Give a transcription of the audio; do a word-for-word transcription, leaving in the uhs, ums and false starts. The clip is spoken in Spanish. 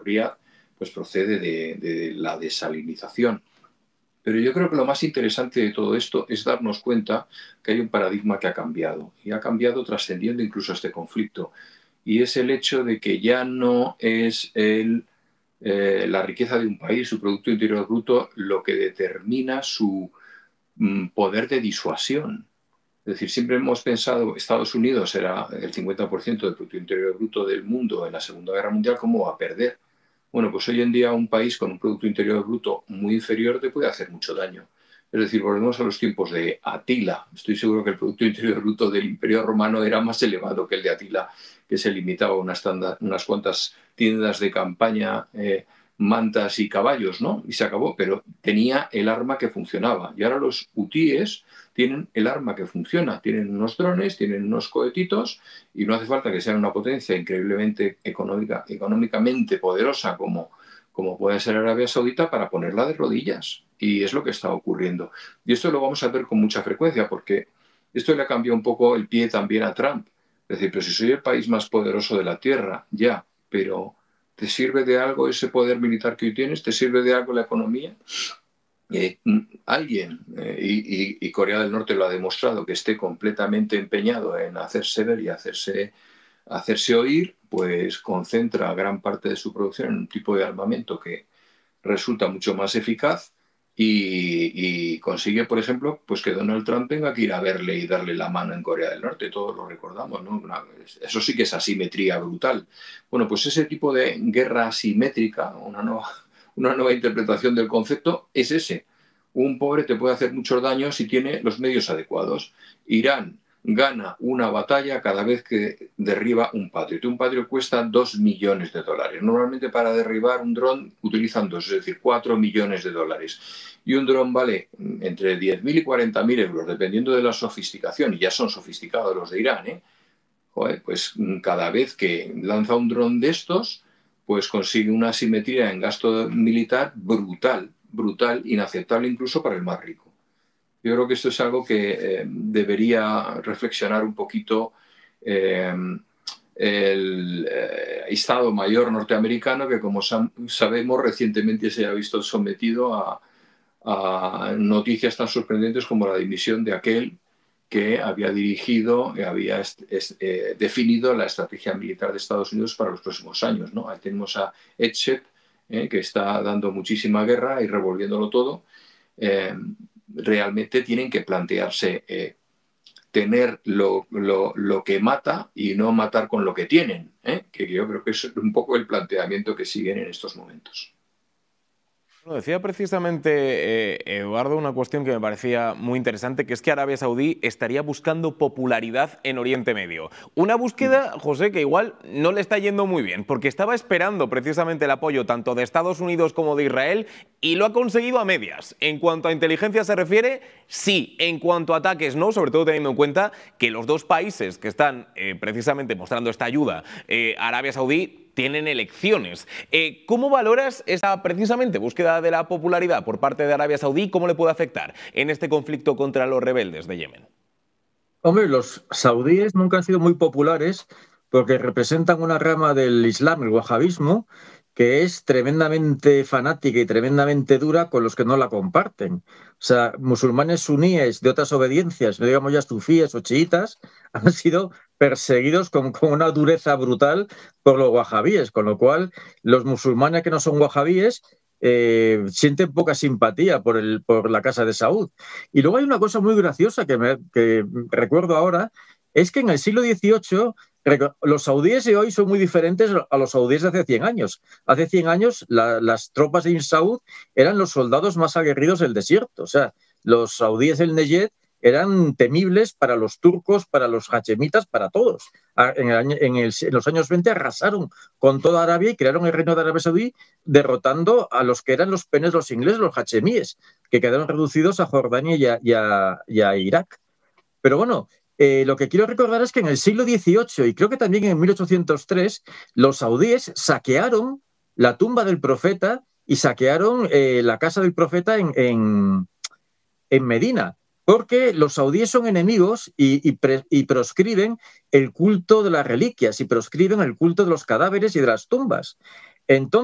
Riad, pues procede de, de la desalinización. Pero yo creo que lo más interesante de todo esto es darnos cuenta que hay un paradigma que ha cambiado, y ha cambiado trascendiendo incluso este conflicto, y es el hecho de que ya no es el, eh, la riqueza de un país, su Producto Interior Bruto, lo que determina su mm, poder de disuasión. Es decir, siempre hemos pensado que Estados Unidos era el cincuenta por ciento del Producto Interior Bruto del mundo en la Segunda Guerra Mundial, ¿cómo va a perder? Bueno, pues hoy en día un país con un Producto Interior Bruto muy inferior te puede hacer mucho daño. Es decir, volvemos a los tiempos de Atila. Estoy seguro que el Producto Interior Bruto del Imperio Romano era más elevado que el de Atila, que se limitaba a unas, tanda, unas cuantas tiendas de campaña, eh, mantas y caballos, ¿no? Y se acabó, pero tenía el arma que funcionaba. Y ahora los hutíes tienen el arma que funciona. Tienen unos drones, tienen unos cohetitos, y no hace falta que sean una potencia increíblemente económica, económicamente poderosa como, como puede ser Arabia Saudita para ponerla de rodillas. Y es lo que está ocurriendo. Y esto lo vamos a ver con mucha frecuencia, porque esto le ha cambiado un poco el pie también a Trump. Es decir, pero si soy el país más poderoso de la Tierra, ya, pero ¿te sirve de algo ese poder militar que hoy tienes? ¿Te sirve de algo la economía? Eh, alguien, eh, y, y Corea del Norte lo ha demostrado, que esté completamente empeñado en hacerse ver y hacerse, hacerse oír, pues concentra gran parte de su producción en un tipo de armamento que resulta mucho más eficaz, y, y consigue, por ejemplo, pues que Donald Trump tenga que ir a verle y darle la mano en Corea del Norte. Todos lo recordamos, ¿no? Una, eso sí que es asimetría brutal. Bueno, pues ese tipo de guerra asimétrica, una nueva, una nueva interpretación del concepto, es ese. Un pobre te puede hacer muchos daños si tiene los medios adecuados. Irán gana una batalla cada vez que derriba un Patriot. Un Patriot cuesta dos millones de dólares. Normalmente para derribar un dron utilizan dos, es decir, cuatro millones de dólares. Y un dron vale entre diez mil y cuarenta mil euros, dependiendo de la sofisticación, y ya son sofisticados los de Irán, ¿eh? Joder, pues cada vez que lanza un dron de estos, pues consigue una asimetría en gasto militar brutal, brutal, inaceptable incluso para el más rico. Yo creo que esto es algo que eh, debería reflexionar un poquito eh, el eh, Estado Mayor norteamericano, que como sabemos recientemente se ha visto sometido a, a noticias tan sorprendentes como la dimisión de aquel que había dirigido, y había est est eh, definido la estrategia militar de Estados Unidos para los próximos años, ¿no? Ahí tenemos a Ed Shep, eh, que está dando muchísima guerra y revolviéndolo todo. Eh, realmente tienen que plantearse eh, tener lo, lo, lo que mata y no matar con lo que tienen, ¿eh? Que yo creo que es un poco el planteamiento que siguen en estos momentos. Bueno, decía precisamente eh, Eduardo una cuestión que me parecía muy interesante, que es que Arabia Saudí estaría buscando popularidad en Oriente Medio. Una búsqueda, José, que igual no le está yendo muy bien, porque estaba esperando precisamente el apoyo tanto de Estados Unidos como de Israel, y lo ha conseguido a medias. En cuanto a inteligencia se refiere, sí. En cuanto a ataques, no, sobre todo teniendo en cuenta que los dos países que están eh, precisamente mostrando esta ayuda, eh, Arabia Saudí, tienen elecciones. Eh, ¿Cómo valoras esa precisamente búsqueda de la popularidad por parte de Arabia Saudí? ¿Cómo le puede afectar en este conflicto contra los rebeldes de Yemen? Hombre, los saudíes nunca han sido muy populares porque representan una rama del Islam, el wahabismo, que es tremendamente fanática y tremendamente dura con los que no la comparten. O sea, musulmanes suníes de otras obediencias, no digamos ya sufíes o chiitas, han sido perseguidos con, con una dureza brutal por los wahabíes, con lo cual los musulmanes que no son wahabíes eh, sienten poca simpatía por, el, por la casa de Saud. Y luego hay una cosa muy graciosa que, me, que recuerdo ahora, es que en el siglo dieciocho los saudíes de hoy son muy diferentes a los saudíes de hace cien años. Hace cien años la, las tropas de Ibn Saud eran los soldados más aguerridos del desierto. O sea, los saudíes del Negev eran temibles para los turcos, para los hachemitas, para todos. En, el año, en, el, en los años veinte arrasaron con toda Arabia y crearon el reino de Arabia Saudí, derrotando a los que eran los penes, los ingleses, los hachemíes, que quedaron reducidos a Jordania y a, y a, y a Irak. Pero bueno, Eh, lo que quiero recordar es que en el siglo dieciocho y creo que también en mil ochocientos tres, los saudíes saquearon la tumba del profeta y saquearon eh, la casa del profeta en, en, en Medina, porque los saudíes son enemigos y, y, pre, y proscriben el culto de las reliquias y proscriben el culto de los cadáveres y de las tumbas. Entonces,